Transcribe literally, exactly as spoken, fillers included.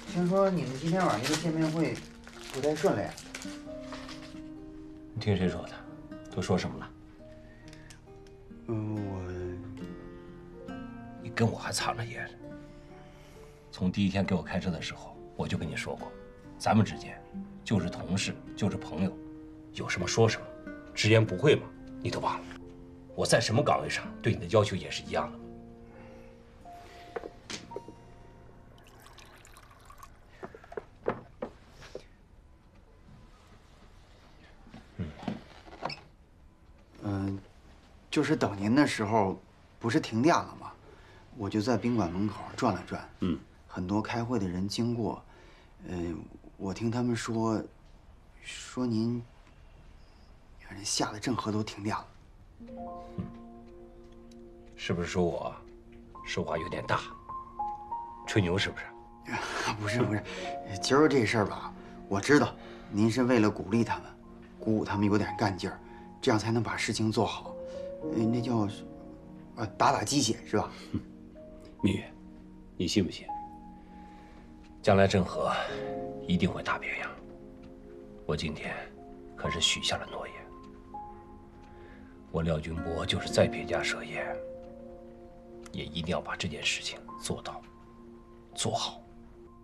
听说你们今天晚上这个见面会不太顺利。 你听谁说的？都说什么了？ 嗯，我…… 你跟我还藏着掖着。从第一天给我开车的时候，我就跟你说过，咱们之间就是同事，就是朋友，有什么说什么，直言不讳嘛。你都忘了？我在什么岗位上，对你的要求也是一样的。 嗯，就是等您的时候，不是停电了吗？我就在宾馆门口转了转。嗯，很多开会的人经过，嗯，我听他们说，说您让人吓得郑和都停电了。 嗯，是不是说我说话有点大，吹牛是不是？ 不是不是，今儿这事儿吧，我知道您是为了鼓励他们，鼓舞他们有点干劲儿。 这样才能把事情做好，呃，那叫，呃，打打鸡血是吧？ 明月，你信不信？将来郑和一定会大变样。我今天可是许下了诺言。我廖军波就是再撇家舍业，也一定要把这件事情做到，做好。